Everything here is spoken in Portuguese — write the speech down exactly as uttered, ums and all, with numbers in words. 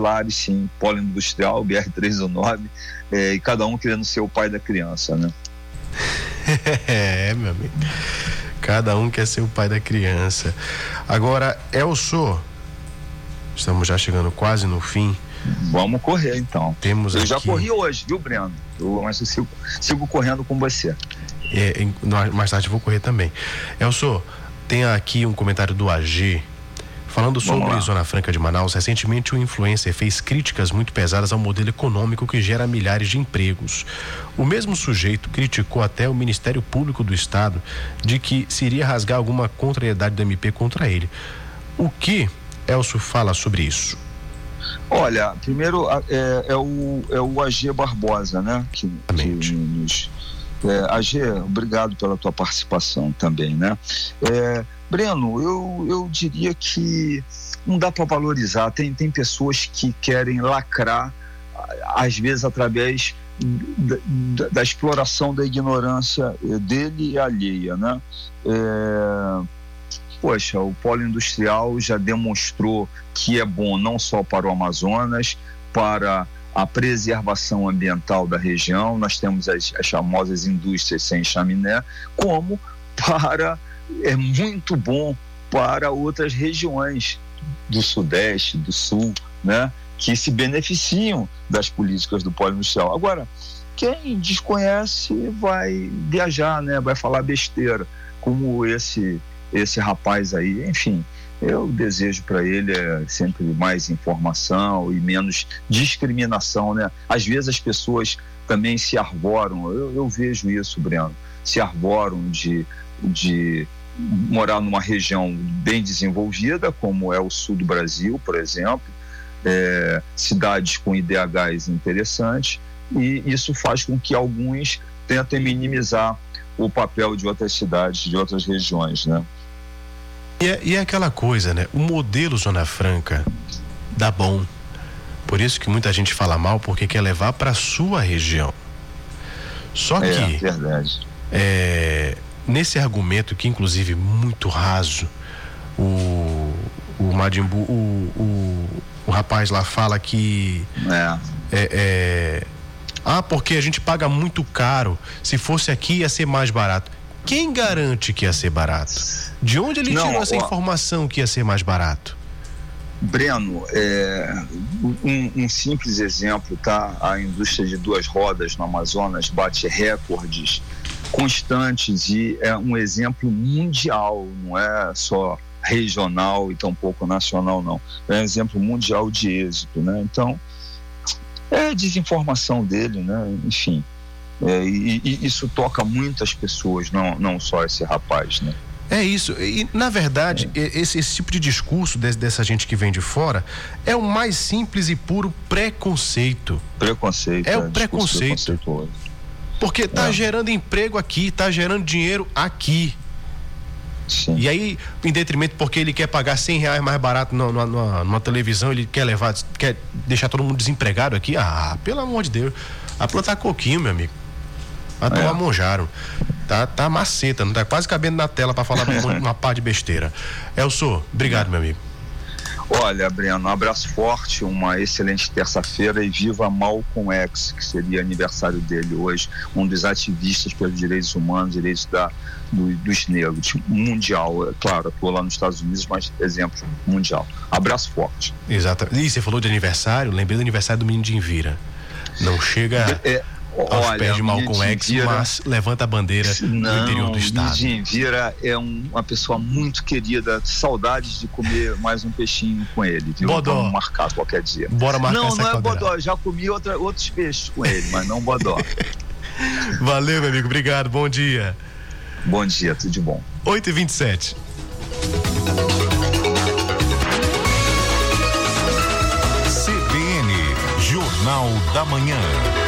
Lares, sim, polo industrial, B R trezentos e nove, é, e cada um querendo ser o pai da criança, né? É, meu amigo, cada um quer ser o pai da criança. Agora, Elcio, estamos já chegando quase no fim. Vamos correr, então. Temos eu aqui... já corri hoje, viu, Breno? Eu, mas eu sigo, sigo correndo com você. É, mais tarde eu vou correr também. Elcio, tem aqui um comentário do A G falando sobre Zona Franca de Manaus. Recentemente, o influencer fez críticas muito pesadas ao modelo econômico que gera milhares de empregos. O mesmo sujeito criticou até o Ministério Público do Estado de que se iria rasgar alguma contrariedade do M P contra ele. O que Elcio fala sobre isso? Olha, primeiro é, é, o, é o A G Barbosa, né? Que, que nos, é, A G, obrigado pela tua participação também, né? É, Breno, eu, eu diria que não dá para valorizar. Tem, tem pessoas que querem lacrar, às vezes através da, da, da exploração da ignorância dele e alheia, né? É, poxa, o polo industrial já demonstrou que é bom não só para o Amazonas, para a preservação ambiental da região. Nós temos as, as famosas indústrias sem chaminé, como para... é muito bom para outras regiões do Sudeste, do Sul, né, que se beneficiam das políticas do polo industrial. Agora, quem desconhece vai viajar, né, vai falar besteira, como esse, esse rapaz aí. Enfim, eu desejo para ele é, sempre mais informação e menos discriminação, né? Às vezes as pessoas também se arvoram, eu, eu vejo isso, Breno, se arvoram de... de morar numa região bem desenvolvida, como é o sul do Brasil, por exemplo, é, cidades com I D Hs interessantes, e isso faz com que alguns tentem minimizar o papel de outras cidades, de outras regiões, né? E é, e é aquela coisa, né? O modelo Zona Franca dá bom, por isso que muita gente fala mal, porque quer levar para sua região. Só que é verdade. É, nesse argumento, que inclusive muito raso, o, o Madimbu, o, o, o rapaz lá fala que é. É, é, ah, porque a gente paga muito caro, se fosse aqui ia ser mais barato. Quem garante que ia ser barato? De onde ele Não, tirou essa ó, informação que ia ser mais barato? Breno, é, um, um simples exemplo, tá? A indústria de duas rodas no Amazonas bate recordes constantes e é um exemplo mundial, não é só regional e tampouco nacional, não. É um exemplo mundial de êxito, né? Então, é desinformação dele, né? Enfim, é, e, e isso toca muitas pessoas, não, não só esse rapaz, né? É isso, e na verdade é. esse, esse tipo de discurso desse, dessa gente que vem de fora é o mais simples e puro preconceito. Preconceito. É, é o preconceito. Porque tá é. gerando emprego aqui, tá gerando dinheiro aqui. Sim. E aí, em detrimento, porque ele quer pagar cem reais mais barato numa, numa, numa televisão, ele quer levar, quer deixar todo mundo desempregado aqui. Ah, pelo amor de Deus. Vai plantar coquinho, meu amigo. Vai é. tomar monjaro. Tá, tá maceta, não tá quase cabendo na tela para falar uma, uma pá de besteira. Elcio, obrigado, meu amigo. Olha, Breno, um abraço forte, uma excelente terça-feira e viva Malcolm X, que seria aniversário dele hoje, um dos ativistas pelos direitos humanos, direitos da, do, dos negros, mundial, é claro, atuou lá nos Estados Unidos, mas exemplo mundial. Abraço forte. Exato. E você falou de aniversário, lembrei do aniversário do menino de Envira. Não chega... É, aos Olha, pés de Malcolm X, mas levanta a bandeira não, no interior do estado. O Envira é um, uma pessoa muito querida, saudades de comer mais um peixinho com ele, viu? Bodó. Vamos marcar qualquer dia. Bora marcar não, essa não é quadrada. bodó, já comi outra, outros peixes com ele, mas não bodó. Valeu, meu amigo, obrigado, bom dia. Bom dia, tudo de bom. oito e vinte e sete. C B N, Jornal da Manhã.